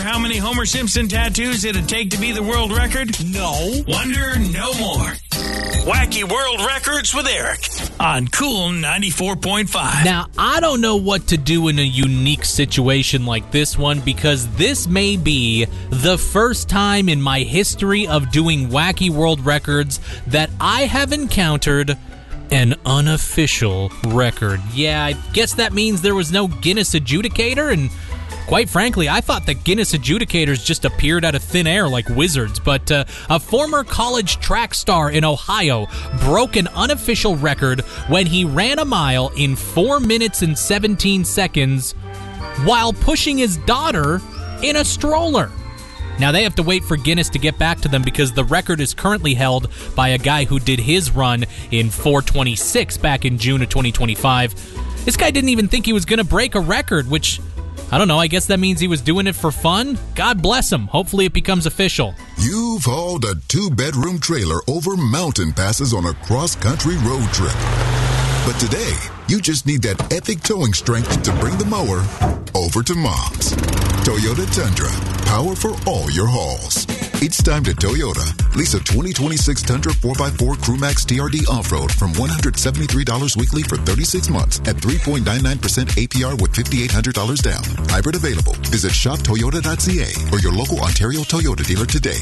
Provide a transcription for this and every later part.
how many Homer Simpson tattoos it'd take to be the world record? No. Wonder no more. Wacky World Records with Eric on Cool 94.5. Now, I don't know what to do in a unique situation like this one, because this may be the first time in my history of doing Wacky World Records that I have encountered an unofficial record. Yeah, I guess that means there was no Guinness adjudicator, and quite frankly, I thought that Guinness adjudicators just appeared out of thin air like wizards, but a former college track star in Ohio broke an unofficial record when he ran a mile in 4 minutes and 17 seconds while pushing his daughter in a stroller. Now, they have to wait for Guinness to get back to them because the record is currently held by a guy who did his run in 4:26 back in June of 2025. This guy didn't even think he was going to break a record, which, I don't know, I guess that means he was doing it for fun? God bless him. Hopefully it becomes official. You've hauled a 2-bedroom trailer over mountain passes on a cross-country road trip. But today, you just need that epic towing strength to bring the mower over to Mom's. Toyota Tundra, power for all your hauls. It's time to Toyota. Lease a 2026 Tundra 4x4 Crewmax TRD Off-Road from $173 weekly for 36 months at 3.99% APR with $5,800 down. Hybrid available. Visit shoptoyota.ca or your local Ontario Toyota dealer today.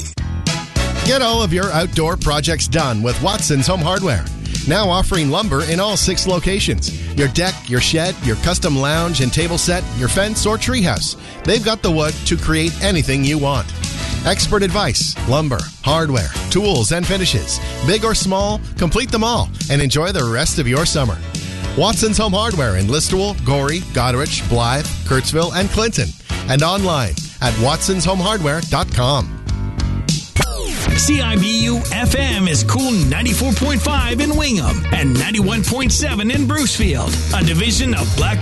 Get all of your outdoor projects done with Watson's Home Hardware. Now offering lumber in all 6 locations. Your deck, your shed, your custom lounge and table set, your fence or treehouse. They've got the wood to create anything you want. Expert advice, lumber, hardware, tools, and finishes. Big or small, complete them all and enjoy the rest of your summer. Watson's Home Hardware in Listowel, Gorey, Goderich, Blythe, Kurtzville, and Clinton. And online at watsonshomehardware.com. CIBU FM is Cool 94.5 in Wingham and 91.7 in Brucefield, a division of Black